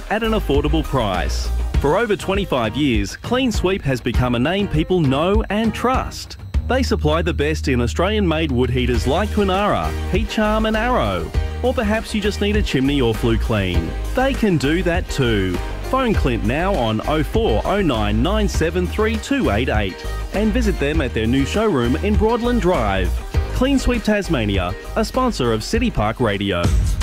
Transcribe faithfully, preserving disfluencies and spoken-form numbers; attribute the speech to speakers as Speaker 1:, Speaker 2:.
Speaker 1: at an affordable price. For over twenty-five years, Clean Sweep has become a name people know and trust. They supply the best in Australian-made wood heaters like Kunara, Heat Charm and Arrow. Or perhaps you just need a chimney or flue clean. They can do that too. Phone Clint now on oh four oh nine nine seven three two eight eight and visit them at their new showroom in Broadland Drive. Clean Sweep Tasmania, a sponsor of City Park Radio.